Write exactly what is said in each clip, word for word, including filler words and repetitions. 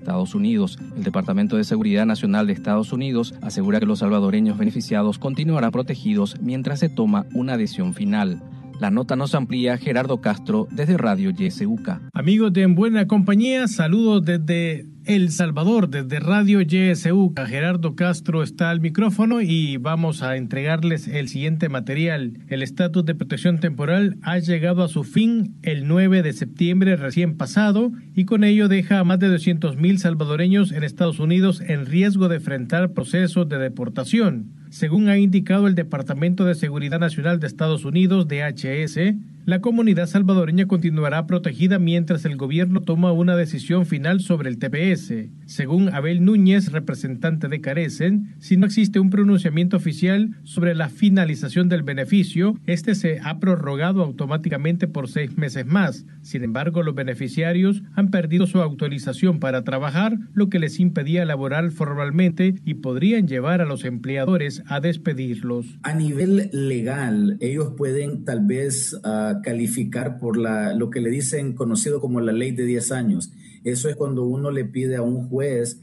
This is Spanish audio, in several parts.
Estados Unidos. El Departamento de Seguridad Nacional de Estados Unidos asegura que los salvadoreños beneficiados continuarán protegidos mientras se toma una decisión final. La nota nos amplía Gerardo Castro desde Radio Y S U C A. Amigos de En Buena Compañía, saludos desde El Salvador, desde Radio Y S U C A. Gerardo Castro está al micrófono y vamos a entregarles el siguiente material. El estatus de protección temporal ha llegado a su fin el nueve de septiembre recién pasado y con ello deja a más de doscientos mil salvadoreños en Estados Unidos en riesgo de enfrentar procesos de deportación. Según ha indicado el Departamento de Seguridad Nacional de Estados Unidos, D H S, la comunidad salvadoreña continuará protegida mientras el gobierno toma una decisión final sobre el T P S. Según Abel Núñez, representante de Carecen, si no existe un pronunciamiento oficial sobre la finalización del beneficio, este se ha prorrogado automáticamente por seis meses más. Sin embargo, los beneficiarios han perdido su autorización para trabajar, lo que les impedía laborar formalmente y podrían llevar a los empleadores a despedirlos. A nivel legal, ellos pueden tal vez uh, calificar por la, lo que le dicen conocido como la ley de diez años. Eso es cuando uno le pide a un juez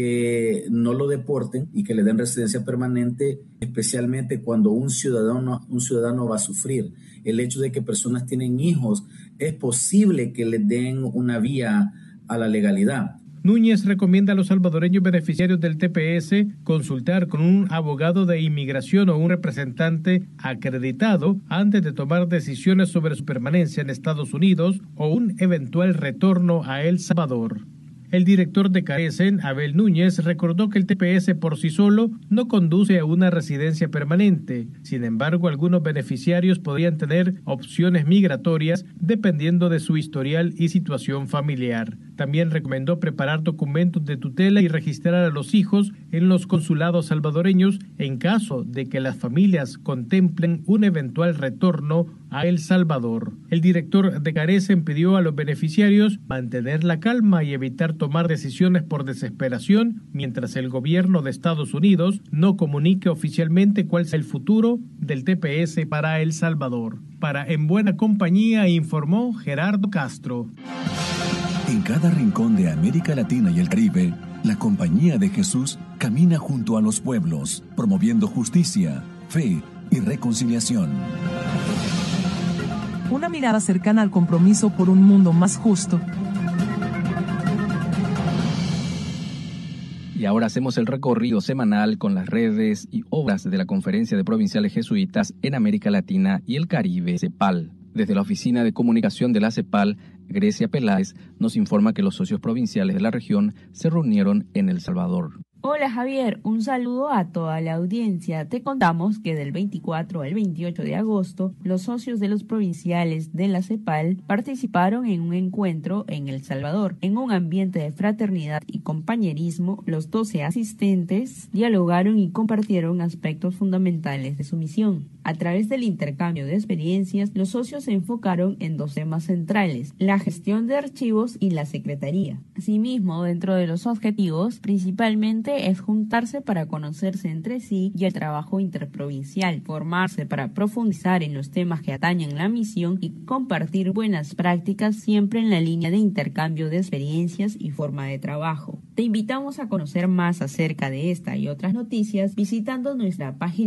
que no lo deporten y que le den residencia permanente, especialmente cuando un ciudadano, un ciudadano va a sufrir. El hecho de que personas tienen hijos, es posible que les den una vía a la legalidad. Núñez recomienda a los salvadoreños beneficiarios del T P S consultar con un abogado de inmigración o un representante acreditado antes de tomar decisiones sobre su permanencia en Estados Unidos o un eventual retorno a El Salvador. El director de Carecen, Abel Núñez, recordó que el T P S por sí solo no conduce a una residencia permanente. Sin embargo, algunos beneficiarios podrían tener opciones migratorias dependiendo de su historial y situación familiar. También recomendó preparar documentos de tutela y registrar a los hijos en los consulados salvadoreños en caso de que las familias contemplen un eventual retorno a El Salvador. El director de Carecen pidió a los beneficiarios mantener la calma y evitar tomar decisiones por desesperación mientras el gobierno de Estados Unidos no comunique oficialmente cuál es el futuro del T P S para El Salvador. Para En Buena Compañía informó Gerardo Castro. En cada rincón de América Latina y el Caribe, la Compañía de Jesús camina junto a los pueblos, promoviendo justicia, fe y reconciliación. Una mirada cercana al compromiso por un mundo más justo. Y ahora hacemos el recorrido semanal con las redes y obras de la Conferencia de Provinciales Jesuitas en América Latina y el Caribe, CEPAL. Desde la Oficina de Comunicación de la CEPAL, Grecia Peláez nos informa que los socios provinciales de la región se reunieron en El Salvador. Hola Javier, un saludo a toda la audiencia. Te contamos que del veinticuatro al veintiocho de agosto, los socios de los provinciales de la CEPAL participaron en un encuentro en El Salvador. En un ambiente de fraternidad y compañerismo, los doce asistentes dialogaron y compartieron aspectos fundamentales de su misión. A través del intercambio de experiencias, los socios se enfocaron en dos temas centrales: la gestión de archivos y la secretaría. Asimismo, dentro de los objetivos, principalmente es juntarse para conocerse entre sí y el trabajo interprovincial, formarse para profundizar en los temas que atañen la misión y compartir buenas prácticas siempre en la línea de intercambio de experiencias y forma de trabajo. Te invitamos a conocer más acerca de esta y otras noticias visitando nuestra página